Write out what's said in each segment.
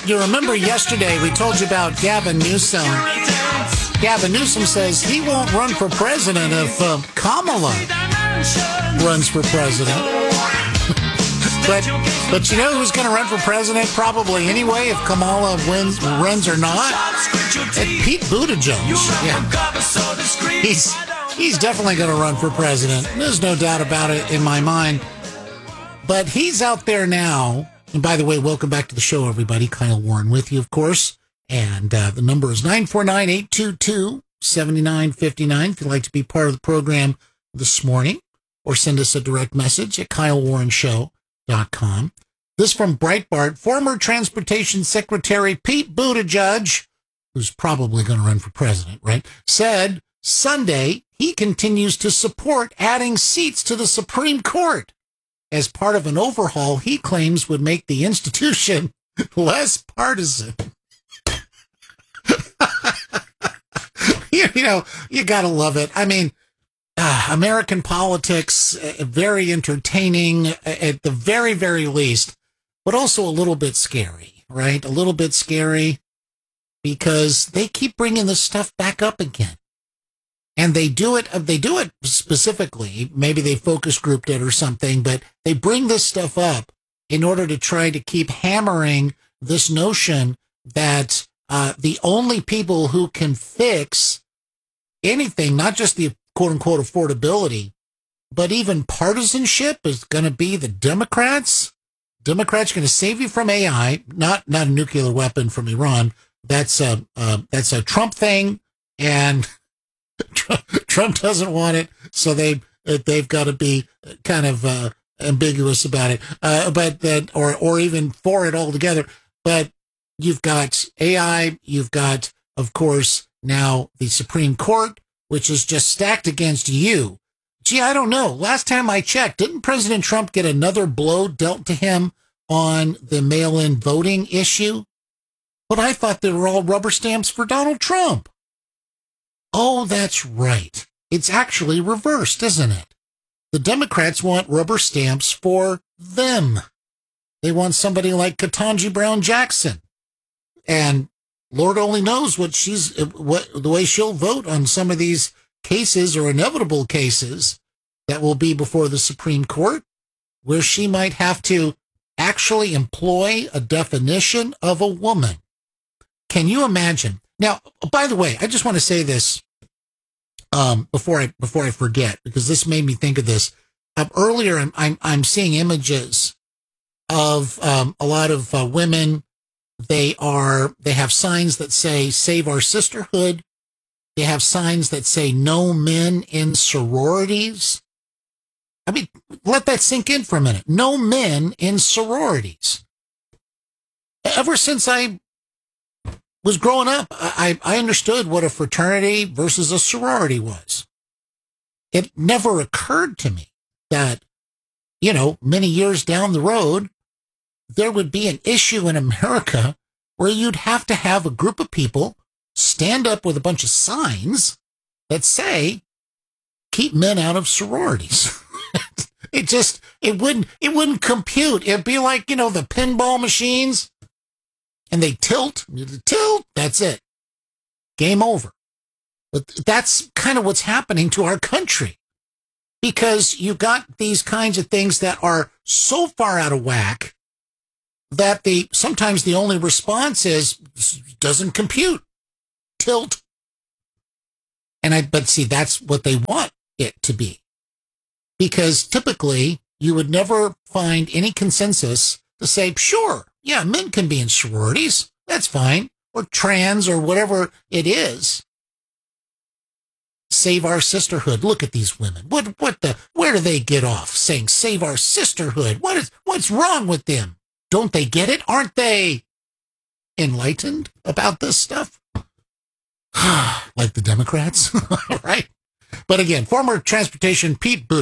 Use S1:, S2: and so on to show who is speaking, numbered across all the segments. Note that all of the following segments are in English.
S1: You remember yesterday we told you about Gavin Newsom. Gavin Newsom says he won't run for president if Kamala runs for president. but you know who's going to run for president probably anyway if Kamala runs or not? Pete Buttigieg. Yeah. He's definitely going to run for president. There's no doubt about it in my mind. But he's out there now. And by the way, welcome back to the show, everybody. Kyle Warren with you, of course. And the number is 949-822-7959 if you'd like to be part of the program this morning, or send us a direct message at KyleWarrenShow.com. This from Breitbart. Former Transportation Secretary Pete Buttigieg, who's probably going to run for president, right, said Sunday he continues to support adding seats to the Supreme Court as part of an overhaul he claims would make the institution less partisan. You know, you gotta love it. I mean, American politics, very entertaining at the very, very least, but also a little bit scary, right? A little bit scary because they keep bringing this stuff back up again. And they do it specifically. Maybe they focus grouped it or something, but they bring this stuff up in order to try to keep hammering this notion that the only people who can fix anything, not just the quote unquote affordability, but even partisanship, is going to be the Democrats. Democrats are going to save you from AI, not a nuclear weapon from Iran. That's a Trump thing, and Trump doesn't want it, so they've got to be kind of ambiguous about it, or even for it altogether. But you've got AI, you've got, of course, now the Supreme Court, which is just stacked against you. Gee, I don't know. Last time I checked, didn't President Trump get another blow dealt to him on the mail-in voting issue? But I thought they were all rubber stamps for Donald Trump. Oh, that's right. It's actually reversed, isn't it? The Democrats want rubber stamps for them. They want somebody like Ketanji Brown Jackson. And Lord only knows what the way she'll vote on some of these cases, or inevitable cases that will be before the Supreme Court, where she might have to actually employ a definition of a woman. Can you imagine? Now, by the way, I just want to say this before I forget, because this made me think of this. Earlier, I'm seeing images of a lot of women. They have signs that say "Save Our Sisterhood." They have signs that say "No men in sororities." I mean, let that sink in for a minute. No men in sororities. Ever since I was growing up, I understood what a fraternity versus a sorority was. It never occurred to me that, many years down the road, there would be an issue in America where you'd have to have a group of people stand up with a bunch of signs that say, keep men out of sororities. It wouldn't compute. It'd be like, the pinball machines, and they tilt, that's it. Game over. But that's kind of what's happening to our country, because you got these kinds of things that are so far out of whack that sometimes the only response is doesn't compute. Tilt. But see, that's what they want it to be. Because typically you would never find any consensus to say, sure, yeah, men can be in sororities. That's fine. Or trans, or whatever it is. Save our sisterhood. Look at these women. Where do they get off saying save our sisterhood? What's wrong with them? Don't they get it? Aren't they enlightened about this stuff? Like the Democrats, right? But again, former Transportation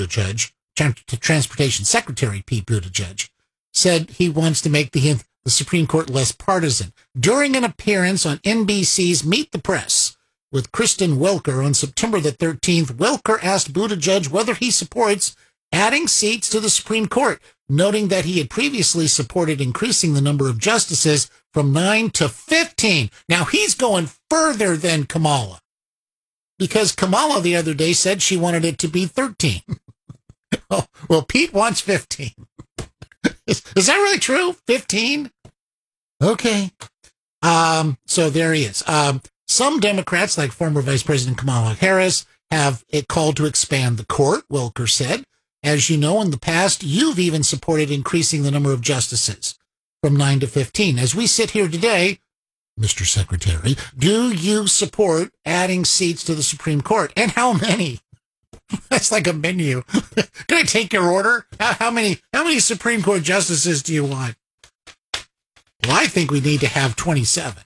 S1: Secretary Pete Buttigieg said he wants to make the Supreme Court less partisan. During an appearance on NBC's Meet the Press with Kristen Welker on September the 13th, Welker asked Buttigieg whether he supports adding seats to the Supreme Court, noting that he had previously supported increasing the number of justices from 9 to 15. Now, he's going further than Kamala, because Kamala the other day said she wanted it to be 13. Oh, well, Pete wants 15. Is that really true? 15? Okay. So there he is. Some Democrats, like former Vice President Kamala Harris, have it called to expand the court, Welker said. As you know, in the past, you've even supported increasing the number of justices from 9 to 15. As we sit here today, Mr. Secretary, do you support adding seats to the Supreme Court? And how many? That's like a menu. Can I take your order? How many Supreme Court justices do you want? Well, I think we need to have 27,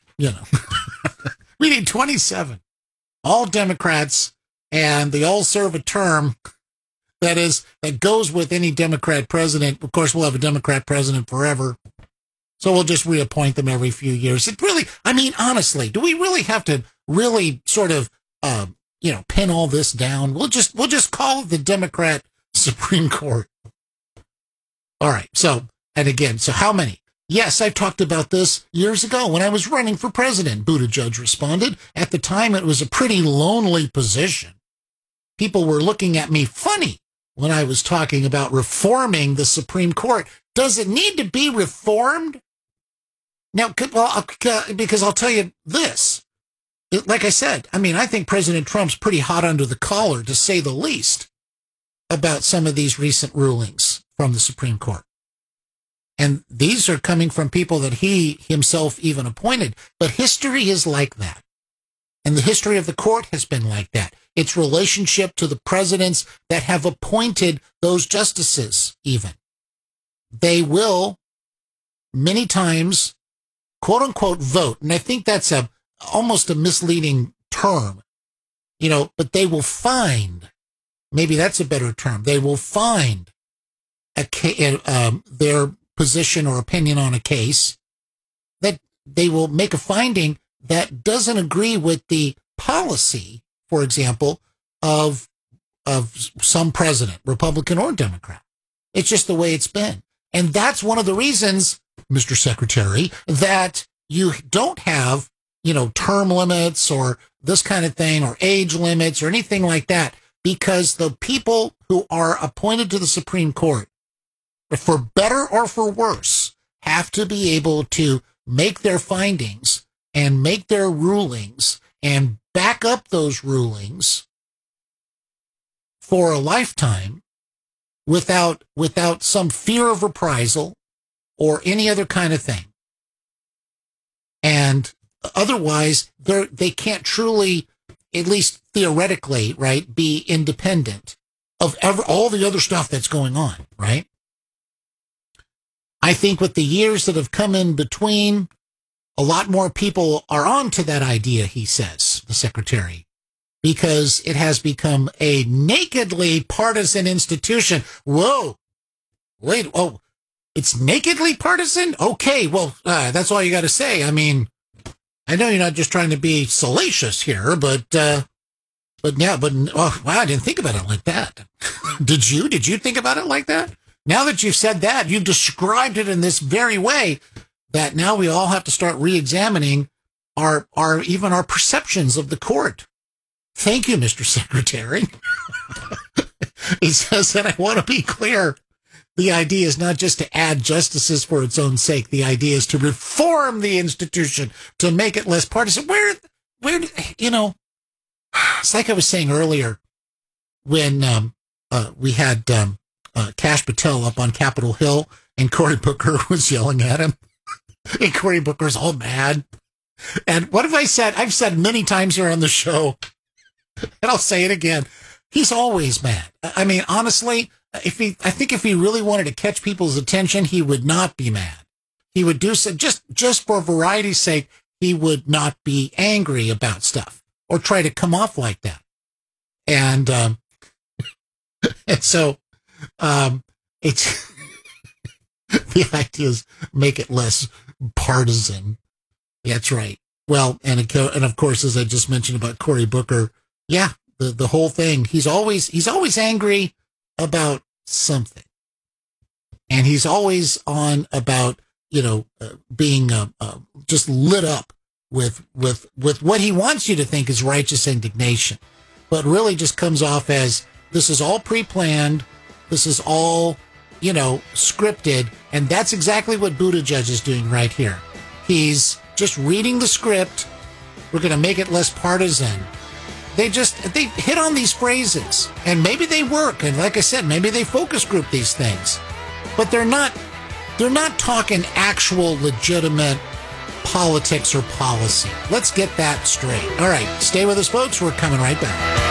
S1: We need 27. All Democrats, and they all serve a term that goes with any Democrat president. Of course, we'll have a Democrat president forever. So we'll just reappoint them every few years. It really, honestly, do we really have to really sort of, pin all this down? We'll just call it the Democrat Supreme Court. All right. So how many? Yes, I've talked about this years ago when I was running for president, Buttigieg responded. At the time, it was a pretty lonely position. People were looking at me funny when I was talking about reforming the Supreme Court. Does it need to be reformed? Now, because I'll tell you this. Like I said, I think President Trump's pretty hot under the collar, to say the least, about some of these recent rulings from the Supreme Court. And these are coming from people that he himself even appointed. But history is like that. And the history of the court has been like that. Its relationship to the presidents that have appointed those justices even. They will many times, quote unquote, vote. And I think that's almost a misleading term, but they will find, maybe that's a better term. They will find their position or opinion on a case, that they will make a finding that doesn't agree with the policy, for example, of some president, Republican or Democrat. It's just the way it's been. And that's one of the reasons, Mr. Secretary, that you don't have, term limits or this kind of thing, or age limits or anything like that, because the people who are appointed to the Supreme Court, for better or for worse, have to be able to make their findings and make their rulings and back up those rulings for a lifetime without some fear of reprisal or any other kind of thing. And otherwise, they can't truly, at least theoretically, right, be independent of all the other stuff that's going on, right? I think with the years that have come in between, a lot more people are on to that idea, he says, the secretary, because it has become a nakedly partisan institution. Whoa, wait, oh, it's nakedly partisan? Okay, well, that's all you got to say. I know you're not just trying to be salacious here, but wow, I didn't think about it like that. Did you? Did you think about it like that? Now that you've said that, you've described it in this very way, that now we all have to start re-examining our perceptions of the court. Thank you, Mr. Secretary. He says that I want to be clear. The idea is not just to add justices for its own sake. The idea is to reform the institution, to make it less partisan. Where, it's like I was saying earlier when we had Kash Patel up on Capitol Hill and Cory Booker was yelling at him. And Cory Booker's all mad. And what have I said? I've said many times here on the show, and I'll say it again. He's always mad. Honestly, I think if he really wanted to catch people's attention, he would not be mad. He would do so just for variety's sake. He would not be angry about stuff or try to come off like that. And so it's the idea is make it less partisan. That's right. Well, and of course, as I just mentioned about Cory Booker, yeah, the whole thing. He's always angry about something. And he's always on about, being just lit up with what he wants you to think is righteous indignation, but really just comes off as this is all pre-planned. This is all, scripted. And that's exactly what Buttigieg is doing right here. He's just reading the script. We're going to make it less partisan. They hit on these phrases, and maybe they work. And like I said, maybe they focus group these things, but they're not talking actual legitimate politics or policy. Let's get that straight. All right, stay with us, folks. We're coming right back.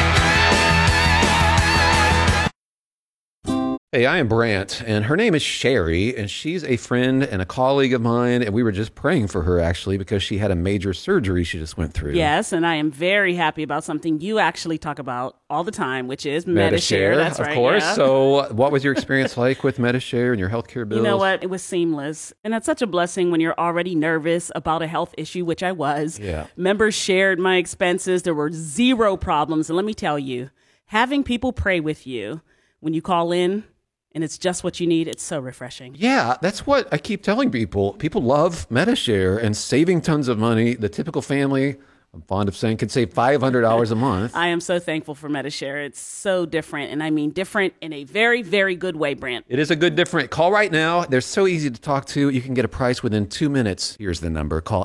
S2: Hey, I am Brant, and her name is Sherry, and she's a friend and a colleague of mine, and we were just praying for her, actually, because she had a major surgery she just went through.
S3: Yes, and I am very happy about something you actually talk about all the time, which is Medi-Share. That's right,
S2: of course.
S3: Yeah.
S2: So what was your experience like with Medi-Share and your healthcare bills?
S3: You know what? It was seamless, and that's such a blessing when you're already nervous about a health issue, which I was.
S2: Yeah.
S3: Members shared my expenses. There were zero problems, and let me tell you, having people pray with you when you call in, and it's just what you need. It's so refreshing.
S2: Yeah, that's what I keep telling people. People love Medi-Share and saving tons of money. The typical family, I'm fond of saying, could save $500 a month.
S3: I am so thankful for Medi-Share. It's so different, and I mean different in a very, very good way, Brant.
S2: It is a good different. Call right now. They're so easy to talk to. You can get a price within 2 minutes. Here's the number. Call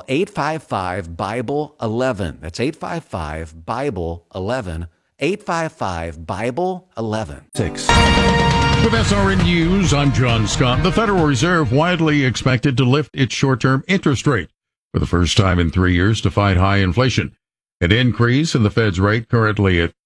S2: 855-BIBLE-11. That's 855-BIBLE-11. 855-BIBLE-11.
S4: 6. With SRN News, I'm John Scott. The Federal Reserve widely expected to lift its short-term interest rate for the first time in 3 years to fight high inflation. An increase in the Fed's rate, currently at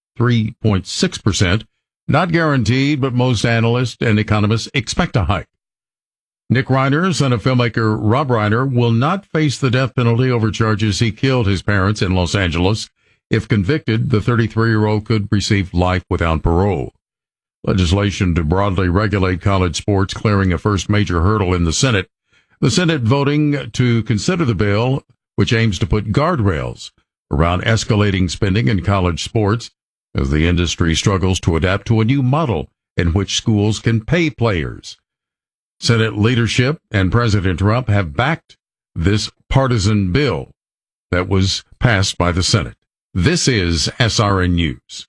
S4: 3.6%, not guaranteed, but most analysts and economists expect a hike. Nick Reiner, son of filmmaker Rob Reiner, will not face the death penalty over charges he killed his parents in Los Angeles. If convicted, the 33-year-old could receive life without parole. Legislation to broadly regulate college sports clearing a first major hurdle in the Senate. The Senate voting to consider the bill, which aims to put guardrails around escalating spending in college sports as the industry struggles to adapt to a new model in which schools can pay players. Senate leadership and President Trump have backed this partisan bill that was passed by the Senate. This is SRN News.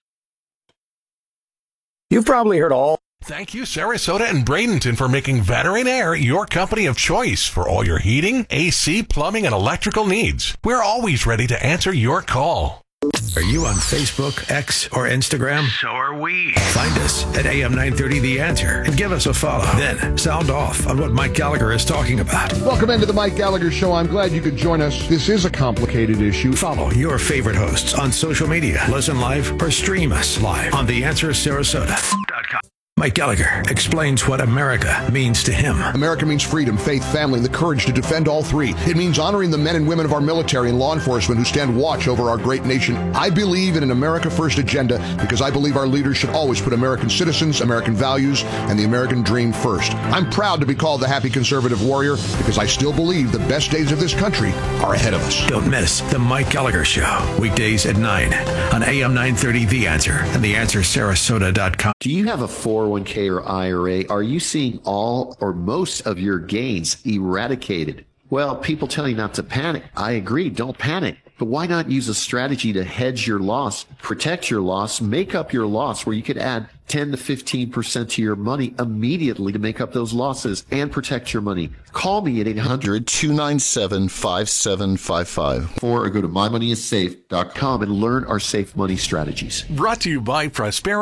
S5: You've probably heard all.
S6: Thank you, Sarasota and Bradenton, for making Veteran Air your company of choice for all your heating, AC, plumbing, and electrical needs. We're always ready to answer your call.
S5: Are you on Facebook, X, or Instagram?
S6: So are we.
S5: Find us at AM 930 The Answer and give us a follow. Then sound off on what Mike Gallagher is talking about.
S7: Welcome into the Mike Gallagher Show. I'm glad you could join us. This is a complicated issue.
S5: Follow your favorite hosts on social media. Listen live or stream us live on TheAnswerSarasota.com. Mike Gallagher explains what America means to him.
S7: America means freedom, faith, family, and the courage to defend all three. It means honoring the men and women of our military and law enforcement who stand watch over our great nation. I believe in an America First agenda because I believe our leaders should always put American citizens, American values, and the American dream first. I'm proud to be called the happy conservative warrior because I still believe the best days of this country are ahead of us.
S5: Don't miss the Mike Gallagher Show, weekdays at 9 on AM 930 The Answer and TheAnswerSarasota.com.
S8: Do you have a 401k or IRA? Are you seeing all or most of your gains eradicated? Well, people tell you not to panic. I agree, don't panic. But why not use a strategy to hedge your loss, protect your loss, make up your loss, where you could add 10 to 15% to your money immediately to make up those losses and protect your money? Call me at 800-297-5755 or go to mymoneyissafe.com and learn our safe money strategies.
S6: Brought to you by Prosperity.